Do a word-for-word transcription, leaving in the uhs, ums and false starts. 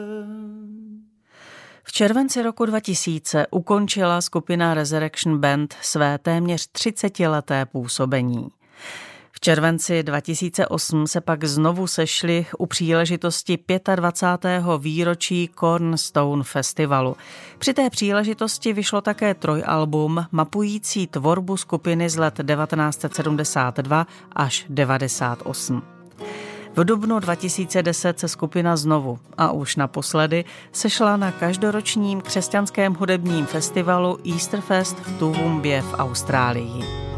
V červenci roku dva tisíce ukončila skupina Resurrection Band své téměř třicetileté působení. V červenci dva tisíce osm se pak znovu sešli u příležitosti dvacátého pátého výročí Cornerstone Festivalu. Při té příležitosti vyšlo také trojalbum mapující tvorbu skupiny z let devatenáct set sedmdesát dva až devadesát osm. V dubnu dva tisíce deset se skupina znovu a už naposledy sešla na každoročním křesťanském hudebním festivalu Easterfest v Toowoomba v Austrálii.